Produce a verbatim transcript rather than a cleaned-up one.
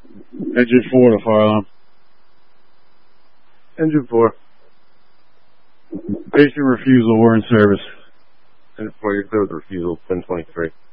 Engine four, the fire alarm. Engine four. Patient refusal, we're in service. Engine four, you clear with refusal, ten twenty-three.